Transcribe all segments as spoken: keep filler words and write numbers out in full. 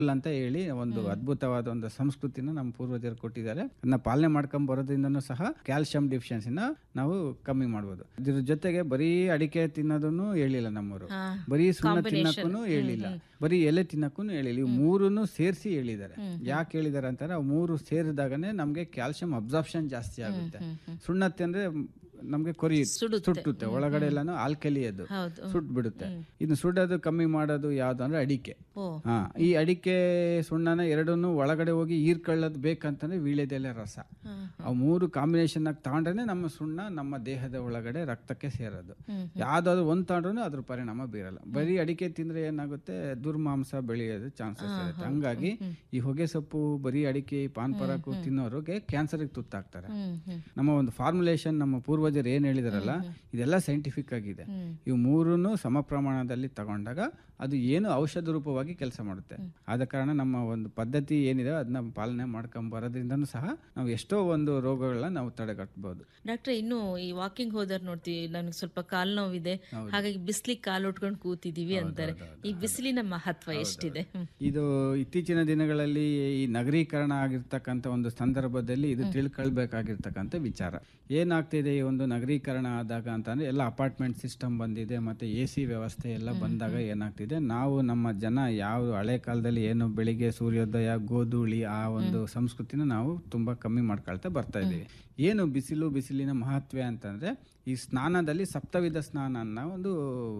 ಅಂತ ಹೇಳಿ ಒಂದು ಅದ್ಭುತವಾದ ಒಂದು ಸಂಸ್ಕೃತಿನ ನಮ್ಮ ಪೂರ್ವಜರು ಕೊಟ್ಟಿದ್ದಾರೆ. ಅದನ್ನ ಪಾಲನೆ ಮಾಡ್ಕೊಂಡ್ ಬರೋದ್ರಿಂದನೂ ಸಹ ಕ್ಯಾಲ್ಸಿಯಂ ಡಿಫಿಷಿಯನ್ಸಿನ ನಾವು ಕಮ್ಮಿ ಮಾಡ್ಬೋದು. ಇದ್ರ ಜೊತೆಗೆ ಬರೀ ಅಡಿಕೆ ತಿನ್ನೋದನ್ನು ಹೇಳಿಲ್ಲ ನಮ್ಮವರು, ಬರೀ ಸುಣ್ಣ ತಿನ್ನಕ್ಕೂ ಹೇಳಿಲ್ಲ, ಬರೀ ಎಲೆ ತಿನ್ನಕ್ಕೂ ಹೇಳಿಲ್ಲ. ಇವು ಮೂರನ್ನು ಸೇರಿಸಿ ಹೇಳಿದ್ದಾರೆ. ಯಾಕೆ ಹೇಳಿದ್ದಾರೆ ಅಂತಾರೆ, ಅವು ಮೂರು ಸೇರಿದಾಗನೇ ನಮ್ಗೆ ಕ್ಯಾಲ್ಸಿಯಂ ಅಬ್ಸಾರ್ಪ್ಷನ್ ಜಾಸ್ತಿ ಆಗುತ್ತೆ. ಸುಣ್ಣ ತಿಂದ್ರೆ ನಮ್ಗೆ ಕೊರಿ ಸುಟ್ಟುತ್ತೆ, ಒಳಗಡೆ ಎಲ್ಲಾನು ಆಲ್ಕಲಿ ಅದು ಸುಟ್ ಬಿಡುತ್ತೆ. ಇನ್ನು ಸುಡೋದು ಕಮ್ಮಿ ಮಾಡೋದು ಯಾವ್ದು ಅಂದ್ರೆ ಅಡಿಕೆ. ಹಾ, ಈ ಅಡಿಕೆ ಸುಣ್ಣನ ಎರಡನ್ನು ಒಳಗಡೆ ಹೋಗಿ ಹೀರ್ಕೊಳ್ಳೋದು ಬೇಕಂತಂದ್ರೆ ವೀಳ್ಯದೆಲೆ ರಸ, ಆ ಮೂರು ಕಾಂಬಿನೇಷನ್ ಆಗಿ ತಗೊಂಡ್ರೆ ನಮ್ಮ ಸುಣ್ಣ ನಮ್ಮ ದೇಹದ ಒಳಗಡೆ ರಕ್ತಕ್ಕೆ ಸೇರೋದು. ಯಾವ್ದಾದ್ರು ಒಂದ್ ತಗೊಂಡ್ರು ಅದ್ರ ಪರಿಣಾಮ ಬೀರಲ್ಲ. ಬರೀ ಅಡಿಕೆ ತಿಂದ್ರೆ ಏನಾಗುತ್ತೆ, ದುರ್ಮಾಂಸ ಬೆಳೆಯೋದು ಚಾನ್ಸಸ್ ಇರುತ್ತೆ. ಹಂಗಾಗಿ ಈ ಹೊಗೆ ಸೊಪ್ಪು, ಬರೀ ಅಡಿಕೆ, ಪಾನ್ ಪರಾಕು ತಿನ್ನೋರಿಗೆ ಕ್ಯಾನ್ಸರ್ ತುತ್ತಾಗ್ತಾರೆ. ನಮ್ಮ ಒಂದು ಫಾರ್ಮುಲೇಷನ್ ನಮ್ಮ ಪೂರ್ವ ಏನ್ ಹೇಳಿದಾರಲ್ಲ, ಇದೆಲ್ಲ ಸೈಂಟಿಫಿಕ್ ಆಗಿದೆ. ಇವು ಮೂರನ್ನು ಸಮ ಪ್ರಮಾಣದಲ್ಲಿ ತಗೊಂಡಾಗ ಅದು ಏನು ಔಷಧ ರೂಪವಾಗಿ ಕೆಲಸ ಮಾಡುತ್ತೆ. ಆದ ಕಾರಣ ನಮ್ಮ ಒಂದು ಪದ್ಧತಿ ಏನಿದೆ ಅದನ್ನ ಪಾಲನೆ ಮಾಡ್ಕೊಂಡ್ ಬರೋದ್ರಿಂದನೂ ಸಹ ನಾವು ಎಷ್ಟೋ ಒಂದು ರೋಗಗಳನ್ನ ನಾವು ತಡೆಗಟ್ಟಬಹುದು. ಡಾಕ್ಟ್ರೆ, ಇನ್ನು ಈ ವಾಕಿಂಗ್ ಹೋದರ್ ನೋಡ್ತೀವಿ, ನನಗೆ ಸ್ವಲ್ಪ ಕಾಲ್ ನೋವಿದೆ, ಹಾಗಾಗಿ ಬಿಸಿಲಿಗೆ ಕಾಲು ಉಟ್ಕೊಂಡು ಕೂತಿದೀವಿ ಅಂತಾರೆ. ಈ ಬಿಸಿಲಿನ ಮಹತ್ವ ಎಷ್ಟಿದೆ? ಇದು ಇತ್ತೀಚಿನ ದಿನಗಳಲ್ಲಿ ಈ ನಗರೀಕರಣ ಆಗಿರ್ತಕ್ಕಂಥ ಒಂದು ಸಂದರ್ಭದಲ್ಲಿ ಇದು ತಿಳ್ಕೊಳ್ಬೇಕಾಗಿರ್ತಕ್ಕಂಥ ವಿಚಾರ. ಏನಾಗ್ತಿದೆ ಈ ಒಂದು ನಗರೀಕರಣ ಆದಾಗ ಅಂತಂದ್ರೆ ಎಲ್ಲ ಅಪಾರ್ಟ್ಮೆಂಟ್ ಸಿಸ್ಟಮ್ ಬಂದಿದೆ, ಮತ್ತೆ ಎ ಸಿ ವ್ಯವಸ್ಥೆ ಎಲ್ಲ ಬಂದಾಗ ಏನಾಗ್ತಿದೆ, ನಾವು ನಮ್ಮ ಜನ ಯಾವ ಹಳೆ ಕಾಲದಲ್ಲಿ ಏನು ಬೆಳಿಗ್ಗೆ ಸೂರ್ಯೋದಯ, ಗೋಧೂಳಿ, ಆ ಒಂದು ಸಂಸ್ಕೃತಿನ ನಾವು ತುಂಬಾ ಕಮ್ಮಿ ಮಾಡ್ಕೊಳ್ತಾ ಬರ್ತಾ ಇದೀವಿ. ಏನು ಬಿಸಿಲು, ಬಿಸಿಲಿನ ಮಹತ್ವ ಅಂತಂದ್ರೆ ಈ ಸ್ನಾನದಲ್ಲಿ ಸಪ್ತವಿಧ ಸ್ನಾನ ಅನ್ನೋ ಒಂದು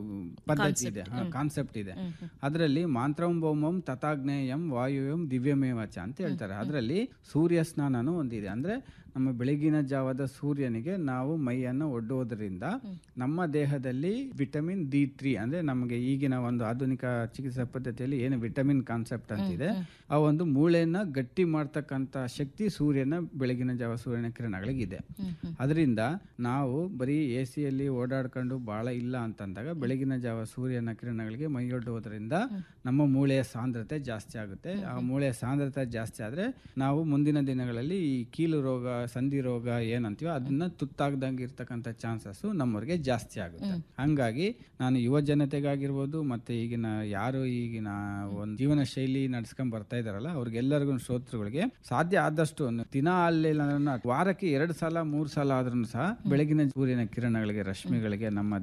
ಪದ್ಧತಿ ಇದೆ, ಕಾನ್ಸೆಪ್ಟ್ ಇದೆ. ಅದರಲ್ಲಿ ಮಾಂತ್ರಂ ಭೌಮಂ ತಥಾಗ್ನೇಯಂ ವಾಯುವ್ಯಂ ದಿವ್ಯಮೇವಚ ಅಂತ ಹೇಳ್ತಾರೆ. ಅದರಲ್ಲಿ ಸೂರ್ಯ ಸ್ನಾನನೂ ಒಂದಿದೆ. ಅಂದ್ರೆ ನಮ್ಮ ಬೆಳಗಿನ ಜಾವದ ಸೂರ್ಯನಿಗೆ ನಾವು ಮೈಯನ್ನು ಒಡ್ಡುವುದರಿಂದ ನಮ್ಮ ದೇಹದಲ್ಲಿ ವಿಟಮಿನ್ ಡಿ ತ್ರೀ ಅಂದ್ರೆ ನಮಗೆ ಈಗಿನ ಒಂದು ಆಧುನಿಕ ಚಿಕಿತ್ಸಾ ಪದ್ಧತಿಯಲ್ಲಿ ಏನು ವಿಟಮಿನ್ ಕಾನ್ಸೆಪ್ಟ್ ಅಂತಿದೆ, ಆ ಒಂದು ಮೂಳೆಯನ್ನ ಗಟ್ಟಿ ಮಾಡ್ತಕ್ಕಂಥ ಶಕ್ತಿ ಸೂರ್ಯನ ಬೆಳಗಿನ ಜಾವ ಸೂರ್ಯನ ಕಿರಣಗಳಿಗಿದೆ. ಅದರಿಂದ ನಾವು ಬರೀ ಎ ಸಿಯಲ್ಲಿ ಓಡಾಡ್ಕೊಂಡು ಬಹಳ ಇಲ್ಲ ಅಂತಂದಾಗ ಬೆಳಗಿನ ಜಾವ ಸೂರ್ಯನ ಕಿರಣಗಳಿಗೆ ಮೈಯೊಡ್ಡುವುದರಿಂದ ನಮ್ಮ ಮೂಳೆಯ ಸಾಂದ್ರತೆ ಜಾಸ್ತಿ ಆಗುತ್ತೆ. ಆ ಮೂಳೆಯ ಸಾಂದ್ರತೆ ಜಾಸ್ತಿ ಆದ್ರೆ ನಾವು ಮುಂದಿನ ದಿನಗಳಲ್ಲಿ ಈ ಕೀಲು ರೋಗ, ಸಂಧಿ ರೋಗ ಏನಂತೀವೋ ಅದನ್ನ ತುತ್ತಾಗ್ದಂಗೆ ಇರ್ತಕ್ಕಂಥ ಚಾನ್ಸಸ್ ನಮ್ಮವ್ರಿಗೆ ಜಾಸ್ತಿ ಆಗುತ್ತೆ. ಹಂಗಾಗಿ ನಾನು ಯುವ ಜನತೆಗಾಗಿರ್ಬೋದು, ಮತ್ತೆ ಈಗಿನ ಯಾರು ಈಗಿನ ಒಂದು ಜೀವನ ಶೈಲಿ ನಡ್ಸ್ಕೊಂಡ್ ಬರ್ತಾ ಇದಾರಲ್ಲ, ಅವ್ರಿಗೆಲ್ಲರಿಗೂ ಶ್ರೋತೃಗಳಿಗೆ ಸಾಧ್ಯ ಆದಷ್ಟು ದಿನ ಅಲ್ಲಿಲ್ಲ ವಾರಕ್ಕೆ ಎರಡು ಸಲ ಮೂರ್ ಸಲ ಆದ್ರೂ ಸಹ ಬೆಳಗಿನ ಸೂರ್ಯನ ಕಿರಣಗಳಿಗೆ, ರಶ್ಮಿಗಳಿಗೆ ನಮ್ಮ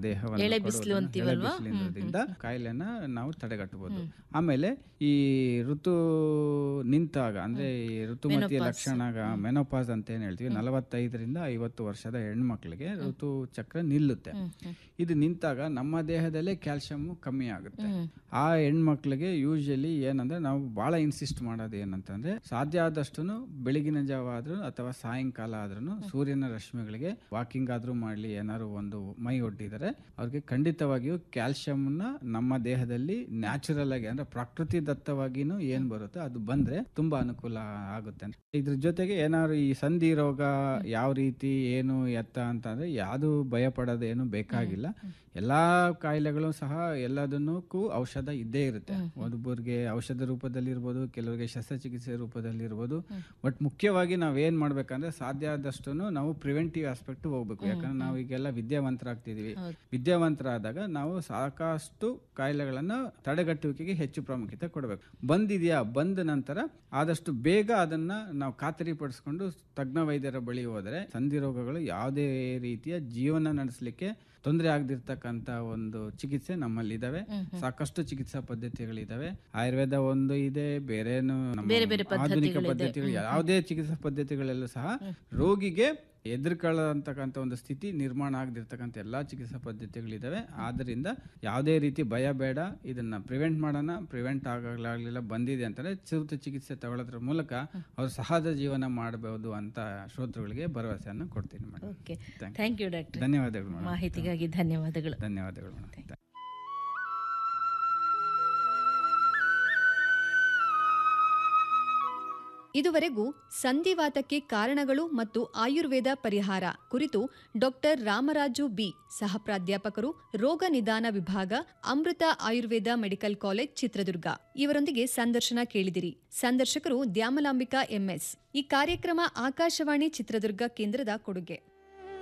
ದೇಹವನ್ನು ಕಾಯಿಲೆನ ನಾವು ತಡೆಗಟ್ಟಬಹುದು. ಆಮೇಲೆ ಈ ಋತು ನಿಂತಾಗ ಅಂದ್ರೆ ಈ ಋತುಮತಿಯ ಲಕ್ಷಣ ಮೆನೋಪಾಸ್ ಅಂತ ಏನ್ ಹೇಳ್ತೀವಿ, ನಲವತ್ತೈದರಿಂದ ಐವತ್ತು ವರ್ಷದ ಹೆಣ್ಮಕ್ಳಿಗೆ ಋತು ಚಕ್ರ ನಿಲ್ಲುತ್ತೆ. ಇದು ನಿಂತಾಗ ನಮ್ಮ ದೇಹದಲ್ಲೇ ಕ್ಯಾಲ್ಸಿಯಂ ಕಮ್ಮಿ ಆಗುತ್ತೆ. ಆ ಹೆಣ್ಮಕ್ಳಿಗೆ ಯೂಶಲಿ ಏನಂದ್ರೆ ನಾವು ಬಹಳ ಇನ್ಸಿಸ್ಟ್ ಮಾಡೋದು ಏನಂತಂದ್ರೆ ಸಾಧ್ಯ ಆದಷ್ಟು ಬೆಳಗಿನ ಜಾವ ಆದ್ರೂ ಅಥವಾ ಸಾಯಂಕಾಲ ಆದ್ರೂ ಸೂರ್ಯನ ರಶ್ಮಿಗಳಿಗೆ ವಾಕಿಂಗ್ ಆದ್ರೂ ಮಾಡ್ಲಿ, ಏನಾದ್ರು ಒಂದು ಮೈ ಒಡ್ಡಿದರೆ ಅವ್ರಿಗೆ ಖಂಡಿತವಾಗಿಯೂ ಕ್ಯಾಲ್ಸಿಯಂನ ನಮ್ಮ ದೇಹದಲ್ಲಿ ನ್ಯಾಚುರಲ್ ಆಗಿ ಅಂದ್ರೆ ಪ್ರಕೃತಿ ದತ್ತವಾಗಿನೂ ಏನ್ ಬರುತ್ತೋ ಅದು ಬಂದ್ರೆ ತುಂಬಾ ಅನುಕೂಲ ಆಗುತ್ತೆ. ಇದ್ರ ಜೊತೆಗೆ ಏನಾದ್ರು ಈ ಸಂಧಿ ರೋಗ ಯಾವ ರೀತಿ ಏನು ಎತ್ತ ಅಂತಂದ್ರೆ ಯಾವುದು ಭಯ ಪಡೋದು ಏನು ಬೇಕಾಗಿಲ್ಲ. ಎಲ್ಲಾ ಕಾಯಿಲೆಗಳು ಸಹ ಎಲ್ಲದನ್ನಕ್ಕೂ ಔಷಧ ಇದ್ದೇ ಇರುತ್ತೆ. ಒಬ್ಬರಿಗೆ ಔಷಧ ರೂಪದಲ್ಲಿ ಇರ್ಬೋದು, ಕೆಲವರಿಗೆ ಶಸ್ತ್ರಚಿಕಿತ್ಸೆ ರೂಪದಲ್ಲಿ ಇರ್ಬೋದು. ಬಟ್ ಮುಖ್ಯವಾಗಿ ನಾವ್ ಏನ್ ಮಾಡ್ಬೇಕಂದ್ರೆ ಸಾಧ್ಯ ಆದಷ್ಟು ನಾವು ಪ್ರಿವೆಂಟಿವ್ ಆಸ್ಪೆಕ್ಟ್ ಹೋಗ್ಬೇಕು. ಯಾಕಂದ್ರೆ ನಾವು ಈಗೆಲ್ಲ ವಿದ್ಯಾವಂತರಾಗ್ತಿದೀವಿ. ವಿದ್ಯಾವಂತರಾದಾಗ ನಾವು ಸಾಕಷ್ಟು ಕಾಯಿಲೆಗಳನ್ನ ತಡೆಗಟ್ಟುವಿಕೆಗೆ ಹೆಚ್ಚು ಪ್ರಾಮುಖ್ಯತೆ ಕೊಡಬೇಕು. ಬಂದಿದ್ಯಾ, ಬಂದ ನಂತರ ಆದಷ್ಟು ಬೇಗ ಅದನ್ನ ನಾವು ಖಾತರಿ ಪಡಿಸ್ಕೊಂಡು ತಜ್ಞ ವೈದ್ಯರ ಬಳಿ ಹೋದರೆ ಸಂಧಿ ರೋಗಗಳು ಯಾವುದೇ ರೀತಿಯ ಜೀವನ ನಡೆಸಲಿಕ್ಕೆ ತೊಂದರೆ ಆಗದಿರ್ತಕ್ಕಂತ ಒಂದು ಚಿಕಿತ್ಸೆ ನಮ್ಮಲ್ಲಿ ಇದಾವೆ. ಸಾಕಷ್ಟು ಚಿಕಿತ್ಸಾ ಪದ್ಧತಿಗಳಿದಾವೆ. ಆಯುರ್ವೇದ ಒಂದು ಇದೆ, ಬೇರೇನು ಆಧುನಿಕ ಪದ್ಧತಿಗಳು, ಯಾವುದೇ ಚಿಕಿತ್ಸಾ ಪದ್ಧತಿಗಳಲ್ಲೂ ಸಹ ರೋಗಿಗೆ ಎದುರ್ಕೊಳ್ಳತಕ್ಕಂಥ ಒಂದು ಸ್ಥಿತಿ ನಿರ್ಮಾಣ ಆಗದಿರ್ತಕ್ಕಂಥ ಎಲ್ಲಾ ಚಿಕಿತ್ಸಾ ಪದ್ಧತಿಗಳಿದಾವೆ. ಆದ್ರಿಂದ ಯಾವುದೇ ರೀತಿ ಭಯ ಬೇಡ, ಇದನ್ನ ಪ್ರಿವೆಂಟ್ ಮಾಡೋಣ. ಪ್ರಿವೆಂಟ್ ಆಗಲಾಗ್ಲಿಲ್ಲ, ಬಂದಿದೆ ಅಂತಂದ್ರೆ ಸೂಕ್ತ ಚಿಕಿತ್ಸೆ ತಗೊಳ್ಳೋದ್ರ ಮೂಲಕ ಅವ್ರು ಸಹಜ ಜೀವನ ಮಾಡಬಹುದು ಅಂತ ಶ್ರೋತೃಗಳಿಗೆ ಭರವಸೆಯನ್ನು ಕೊಡ್ತೀನಿ ಮೇಡಮ್. Thank you doctor. ಧನ್ಯವಾದಗಳು ಮೇಡಮ್. ಮಾಹಿತಿಗಾಗಿ ಧನ್ಯವಾದಗಳು. ಧನ್ಯವಾದಗಳು ಮೇಡಮ್. ಇದುವರೆಗೂ ಸಂಧಿವಾತಕ್ಕೆ ಕಾರಣಗಳು ಮತ್ತು ಆಯುರ್ವೇದ ಪರಿಹಾರ ಕುರಿತು ಡಾಕ್ಟರ್ ರಾಮರಾಜು ಬಿ, ಸಹ ಪ್ರಾಧ್ಯಾಪಕರು, ರೋಗ ನಿದಾನ ವಿಭಾಗ, ಅಮೃತ ಆಯುರ್ವೇದ ಮೆಡಿಕಲ್ ಕಾಲೇಜ್, ಚಿತ್ರದುರ್ಗ ಇವರೊಂದಿಗೆ ಸಂದರ್ಶನ ಕೇಳಿದಿರಿ. ಸಂದರ್ಶಕರು ದ್ಯಾಮಲಾಂಬಿಕಾ ಎಂಎಸ್. ಈ ಕಾರ್ಯಕ್ರಮ ಆಕಾಶವಾಣಿ ಚಿತ್ರದುರ್ಗ ಕೇಂದ್ರದ ಕೊಡುಗೆ.